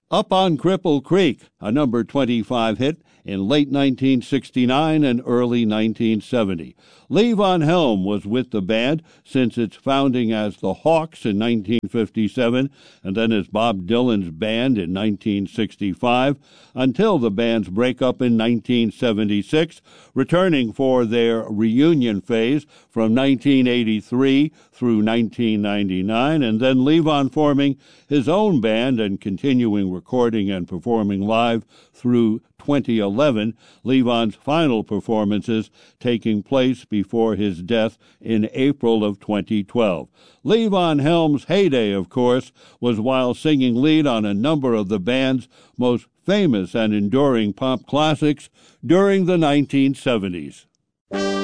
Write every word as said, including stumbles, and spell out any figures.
Up on Cripple Creek, a number twenty-five hit in late nineteen sixty-nine and early nineteen seventy. Levon Helm was with the band since its founding as the Hawks in nineteen fifty-seven and then as Bob Dylan's band in nineteen sixty-five until the band's breakup in nineteen seventy-six, returning for their reunion phase from nineteen eighty-three through nineteen ninety-nine, and then Levon forming his own band and continuing recording and performing live through twenty eleven, Levon's final performances taking place before his death in April of twenty twelve. Levon Helm's heyday, of course, was while singing lead on a number of the band's most famous and enduring pop classics during the nineteen seventies.